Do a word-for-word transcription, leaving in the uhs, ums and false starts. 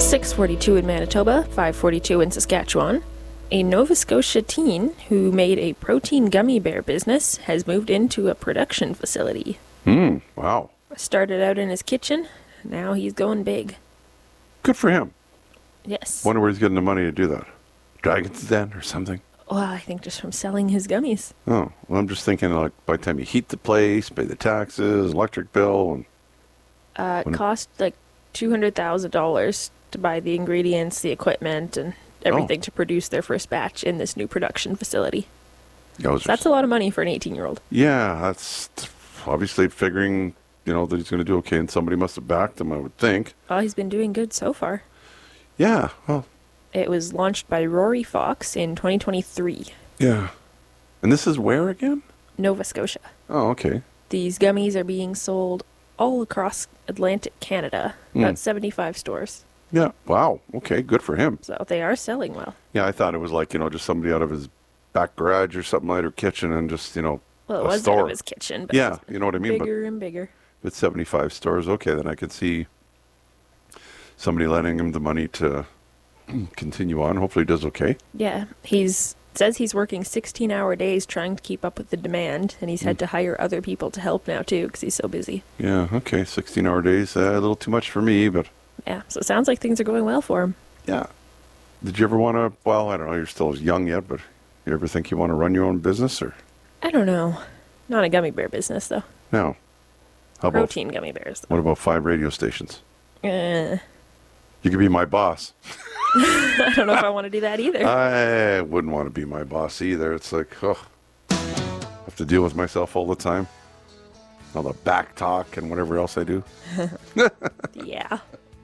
six forty-two in Manitoba, five forty-two in Saskatchewan. A Nova Scotia teen who made a protein gummy bear business has moved into a production facility. Hmm, wow. Started out in his kitchen, now he's going big. Good for him. Yes. Wonder where he's getting the money to do that. Dragon's Den or something? Well, I think just from selling his gummies. Oh, well, I'm just thinking, like, by the time you heat the place, pay the taxes, electric bill, and... Uh, it cost like two hundred thousand dollars to buy the ingredients, the equipment, and everything Oh. to produce their first batch in this new production facility. Yowzers. So that's a lot of money for an eighteen-year-old. Yeah, that's obviously figuring, you know, that he's going to do okay, and somebody must have backed him, I would think. Well, he's been doing good so far. Yeah, well, It was launched by Rory Fox in twenty twenty-three. yeah. And this is where again? Nova Scotia. Oh, okay. These gummies are being sold all across Atlantic Canada, about Mm. seventy-five stores. Yeah, wow. Okay, good for him. So they are selling well. Yeah, I thought it was like, you know, just somebody out of his back garage or something like, or kitchen, and just, you know, Well, it a was out store. of his kitchen, but Yeah, it's you know what I mean? bigger and bigger. But with seventy-five stores, okay, then I could see somebody lending him the money to continue on. Hopefully he does okay. Yeah, he's says he's working sixteen-hour days trying to keep up with the demand, and he's had to hire other people to help now too because he's so busy. Yeah, okay, sixteen-hour days, uh, a little too much for me, but Yeah, so it sounds like things are going well for him. yeah. Did you ever want to, well, I don't know, you're still young yet, but you ever think you want to run your own business, or I don't know. Not a gummy bear business, though. no? How about, Protein gummy bears. what about five radio stations? Uh, You could be my boss. I don't know if I want to do that either. I wouldn't want to be my boss either. It's like, oh, I have to deal with myself all the time. All the back talk and whatever else I do. Yeah.